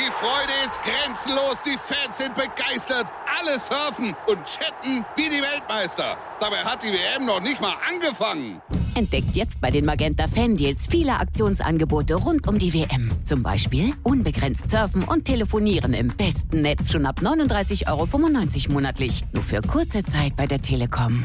Die Freude ist grenzenlos, die Fans sind begeistert, alle surfen und chatten wie die Weltmeister. Dabei hat die WM noch nicht mal angefangen. Entdeckt jetzt bei den Magenta Fan-Deals viele Aktionsangebote rund um die WM. Zum Beispiel unbegrenzt surfen und telefonieren im besten Netz schon ab 39,95 € monatlich. Nur für kurze Zeit bei der Telekom.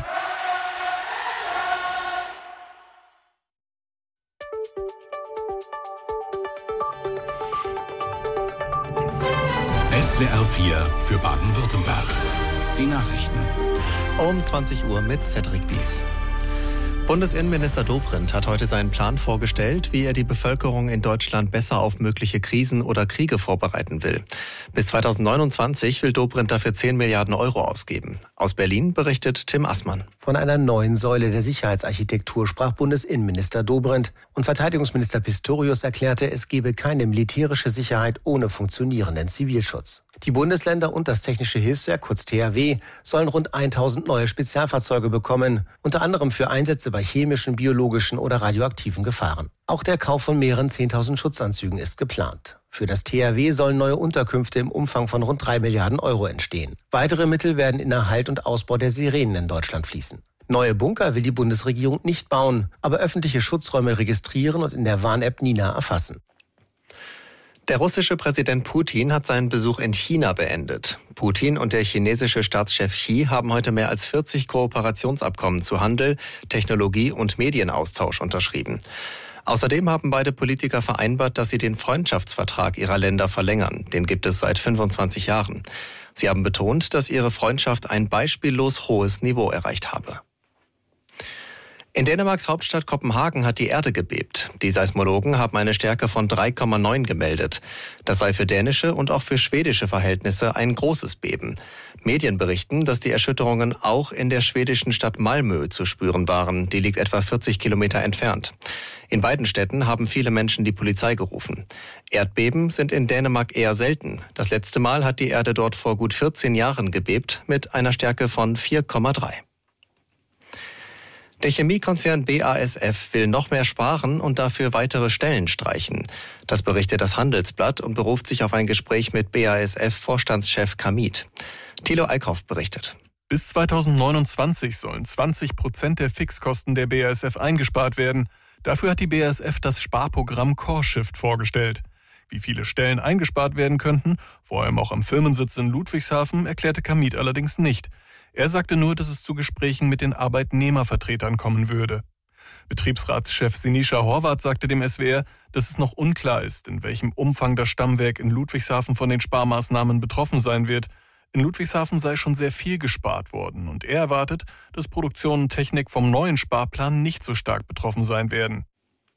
SWR 4 für Baden-Württemberg. Die Nachrichten. Um 20 Uhr mit Cedric Bies. Bundesinnenminister Dobrindt hat heute seinen Plan vorgestellt, wie er die Bevölkerung in Deutschland besser auf mögliche Krisen oder Kriege vorbereiten will. Bis 2029 will Dobrindt dafür 10 Milliarden € ausgeben. Aus Berlin berichtet Tim Assmann. Von einer neuen Säule der Sicherheitsarchitektur sprach Bundesinnenminister Dobrindt und Verteidigungsminister Pistorius erklärte, es gebe keine militärische Sicherheit ohne funktionierenden Zivilschutz. Die Bundesländer und das Technische Hilfswerk, kurz THW, sollen rund 1000 neue Spezialfahrzeuge bekommen, unter anderem für Einsätze bei chemischen, biologischen oder radioaktiven Gefahren. Auch der Kauf von mehreren 10.000 Schutzanzügen ist geplant. Für das THW sollen neue Unterkünfte im Umfang von rund 3 Milliarden € entstehen. Weitere Mittel werden in Erhalt und Ausbau der Sirenen in Deutschland fließen. Neue Bunker will die Bundesregierung nicht bauen, aber öffentliche Schutzräume registrieren und in der Warn-App Nina erfassen. Der russische Präsident Putin hat seinen Besuch in China beendet. Putin und der chinesische Staatschef Xi haben heute mehr als 40 Kooperationsabkommen zu Handel, Technologie und Medienaustausch unterschrieben. Außerdem haben beide Politiker vereinbart, dass sie den Freundschaftsvertrag ihrer Länder verlängern. Den gibt es seit 25 Jahren. Sie haben betont, dass ihre Freundschaft ein beispiellos hohes Niveau erreicht habe. In Dänemarks Hauptstadt Kopenhagen hat die Erde gebebt. Die Seismologen haben eine Stärke von 3,9 gemeldet. Das sei für dänische und auch für schwedische Verhältnisse ein großes Beben. Medien berichten, dass die Erschütterungen auch in der schwedischen Stadt Malmö zu spüren waren. Die liegt etwa 40 Kilometer entfernt. In beiden Städten haben viele Menschen die Polizei gerufen. Erdbeben sind in Dänemark eher selten. Das letzte Mal hat die Erde dort vor gut 14 Jahren gebebt mit einer Stärke von 4,3. Der Chemiekonzern BASF will noch mehr sparen und dafür weitere Stellen streichen. Das berichtet das Handelsblatt und beruft sich auf ein Gespräch mit BASF-Vorstandschef Kamit. Thilo Eickhoff berichtet. Bis 2029 sollen 20% der Fixkosten der BASF eingespart werden. Dafür hat die BASF das Sparprogramm CoreShift vorgestellt. Wie viele Stellen eingespart werden könnten, vor allem auch am Firmensitz in Ludwigshafen, erklärte Kamit allerdings nicht. Er sagte nur, dass es zu Gesprächen mit den Arbeitnehmervertretern kommen würde. Betriebsratschef Sinischa Horvath sagte dem SWR, dass es noch unklar ist, in welchem Umfang das Stammwerk in Ludwigshafen von den Sparmaßnahmen betroffen sein wird. In Ludwigshafen sei schon sehr viel gespart worden und er erwartet, dass Produktion und Technik vom neuen Sparplan nicht so stark betroffen sein werden.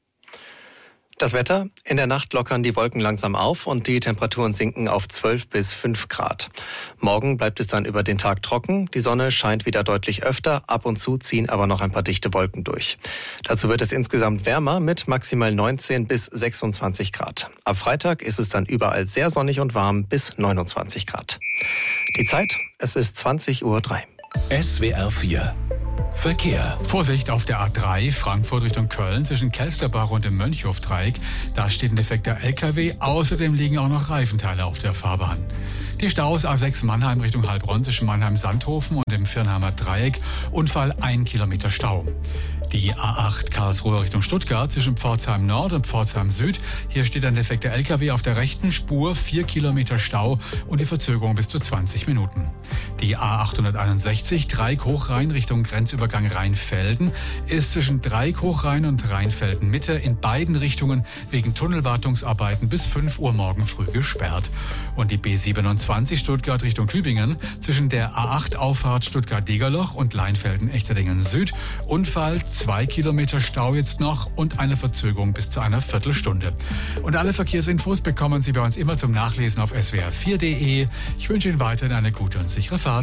Das Wetter: In der Nacht lockern die Wolken langsam auf und die Temperaturen sinken auf 12 bis 5 Grad. Morgen bleibt es dann über den Tag trocken. Die Sonne scheint wieder deutlich öfter. Ab und zu ziehen aber noch ein paar dichte Wolken durch. Dazu wird es insgesamt wärmer mit maximal 19 bis 26 Grad. Ab Freitag ist es dann überall sehr sonnig und warm bis 29 Grad. Die Zeit: Es ist 20:03 Uhr. SWR 4 Verkehr. Vorsicht auf der A3 Frankfurt Richtung Köln zwischen Kelsterbach und dem Mönchhofdreieck. Da steht ein defekter LKW. Außerdem liegen auch noch Reifenteile auf der Fahrbahn. Die Staus A6 Mannheim Richtung Heilbronn zwischen Mannheim-Sandhofen und dem Firnheimer Dreieck. Unfall 1 Kilometer Stau. Die A8 Karlsruhe Richtung Stuttgart zwischen Pforzheim Nord und Pforzheim Süd. Hier steht ein defekter LKW auf der rechten Spur, 4 Kilometer Stau und die Verzögerung bis zu 20 Minuten. Die A861 Dreieck-Hochrhein Richtung Grenzübergang Rheinfelden ist zwischen Dreieck-Hochrhein und Rheinfelden-Mitte in beiden Richtungen wegen Tunnelwartungsarbeiten bis 5 Uhr morgen früh gesperrt. Und die B27 Stuttgart Richtung Tübingen zwischen der A8 Auffahrt Stuttgart-Degerloch und Leinfelden-Echterdingen Süd. Unfall, 2 Kilometer Stau jetzt noch und eine Verzögerung bis zu einer Viertelstunde. Und alle Verkehrsinfos bekommen Sie bei uns immer zum Nachlesen auf swr4.de. Ich wünsche Ihnen weiterhin eine gute und sichere Fahrt.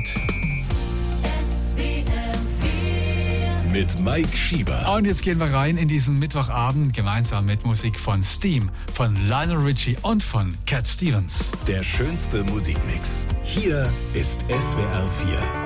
Mit Mike Schieber. Und jetzt gehen wir rein in diesen Mittwochabend gemeinsam mit Musik von Steam, von Lionel Richie und von Cat Stevens. Der schönste Musikmix. Hier ist SWR 4.